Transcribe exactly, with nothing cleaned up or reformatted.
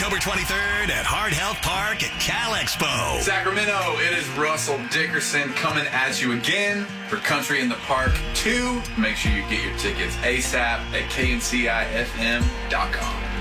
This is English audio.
October twenty-third at Heart Health Park at Cal Expo. Sacramento, it is Russell Dickerson coming at you again for Country in the Park two. Make sure you get your tickets ASAP at K N C I F M dot com.